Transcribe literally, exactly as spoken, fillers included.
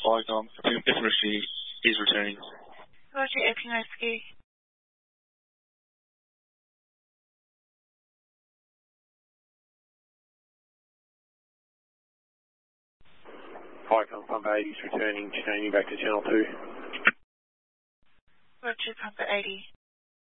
Flycom. Infantry is returning. Roger, Epping Rescue. Flycom Pump eighty is returning, changing back to channel two. Roger, Pump eighty.